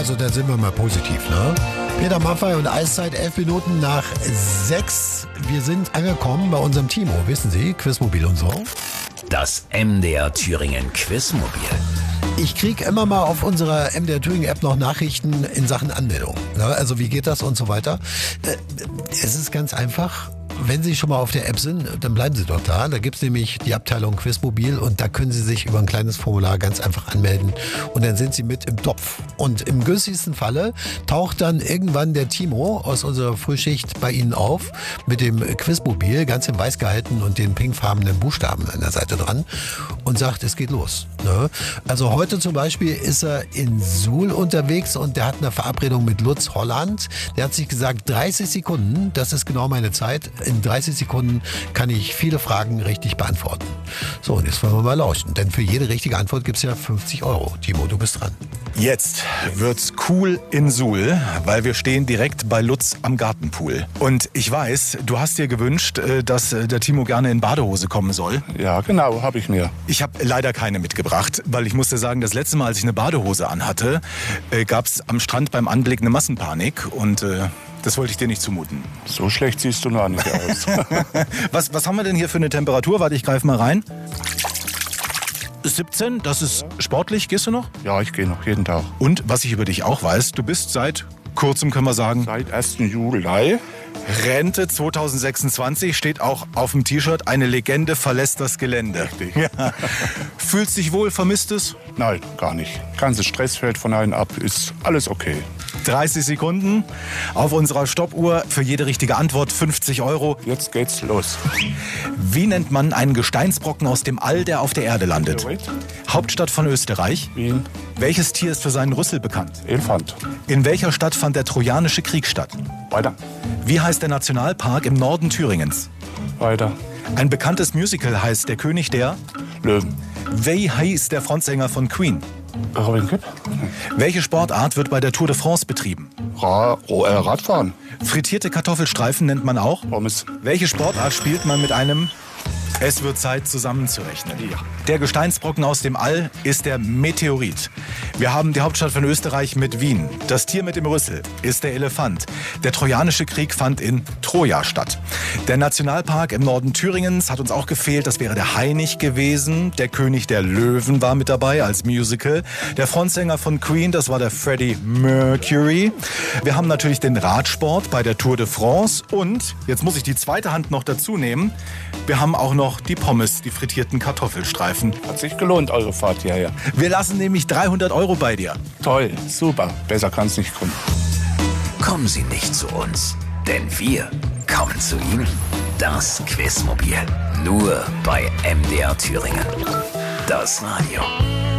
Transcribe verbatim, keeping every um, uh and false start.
Also da sind wir mal positiv, ne? Peter Maffay und Eiszeit, elf Minuten nach sechs. Wir sind angekommen bei unserem Timo, wissen Sie, Quizmobil und so. Das M D R Thüringen Quizmobil. Ich kriege immer mal auf unserer M D R Thüringen App noch Nachrichten in Sachen Anmeldung. Ne? Also wie geht das und so weiter. Es ist ganz einfach. Wenn Sie schon mal auf der App sind, dann bleiben Sie doch da. Da gibt's nämlich die Abteilung Quizmobil und da können Sie sich über ein kleines Formular ganz einfach anmelden und dann sind Sie mit im Topf. Und im günstigsten Falle taucht dann irgendwann der Timo aus unserer Frühschicht bei Ihnen auf mit dem Quizmobil, ganz in weiß gehalten und den pinkfarbenen Buchstaben an der Seite dran und sagt, es geht los. Ne? Also heute zum Beispiel ist er in Suhl unterwegs und der hat eine Verabredung mit Lutz Holland. Der hat sich gesagt, dreißig Sekunden, das ist genau meine Zeit. In dreißig Sekunden kann ich viele Fragen richtig beantworten. So, und jetzt wollen wir mal lauschen. Denn für jede richtige Antwort gibt es ja fünfzig Euro. Timo, du bist dran. Jetzt wird's cool in Suhl, weil wir stehen direkt bei Lutz am Gartenpool. Und ich weiß, du hast dir gewünscht, dass der Timo gerne in Badehose kommen soll. Ja, genau, habe ich mir. Ich habe leider keine mitgebracht, weil ich musste sagen, das letzte Mal, als ich eine Badehose anhatte, gab's am Strand beim Anblick eine Massenpanik und äh, das wollte ich dir nicht zumuten. So schlecht siehst du noch nicht aus. was, was haben wir denn hier für eine Temperatur? Warte, ich greife mal rein. siebzehn, das ist sportlich. Gehst du noch? Ja, ich gehe noch jeden Tag. Und was ich über dich auch weiß, du bist seit kurzem, können wir sagen, Seit ersten Juli. Rente zwanzig sechsundzwanzig, steht auch auf dem T-Shirt, eine Legende verlässt das Gelände. Richtig. Ja. Fühlst dich wohl, vermisst es? Nein, gar nicht. Ganze Stress fällt von einem ab, ist alles okay. dreißig Sekunden auf unserer Stoppuhr, für jede richtige Antwort fünfzig Euro. Jetzt geht's los. Wie nennt man einen Gesteinsbrocken aus dem All, der auf der Erde landet? Wait. Hauptstadt von Österreich. Wien. Welches Tier ist für seinen Rüssel bekannt? Elefant. In welcher Stadt fand der Trojanische Krieg statt? Weiter. Wie heißt der Nationalpark im Norden Thüringens? Weiter. Ein bekanntes Musical heißt Der König der... Löwen. Wie heißt der Frontsänger von Queen? Robin Kipp. Welche Sportart wird bei der Tour de France betrieben? Ra Ro äh, Radfahren. Frittierte Kartoffelstreifen nennt man auch. Pommes. Welche Sportart spielt man mit einem... Es wird Zeit, zusammenzurechnen. Ja. Der Gesteinsbrocken aus dem All ist der Meteorit. Wir haben die Hauptstadt von Österreich mit Wien. Das Tier mit dem Rüssel ist der Elefant. Der Trojanische Krieg fand in Troja statt. Der Nationalpark im Norden Thüringens hat uns auch gefehlt. Das wäre der Hainich gewesen. Der König der Löwen war mit dabei als Musical. Der Frontsänger von Queen, das war der Freddie Mercury. Wir haben natürlich den Radsport bei der Tour de France. Und, jetzt muss ich die zweite Hand noch dazu nehmen, wir haben auch noch die Pommes, die frittierten Kartoffelstreifen. Hat sich gelohnt, eure Fahrt hierher. Wir lassen nämlich dreihundert Euro bei dir. Toll, super. Besser kann's nicht kommen. Kommen Sie nicht zu uns, denn wir kommen zu Ihnen. Das Quizmobil. Nur bei M D R Thüringen. Das Radio.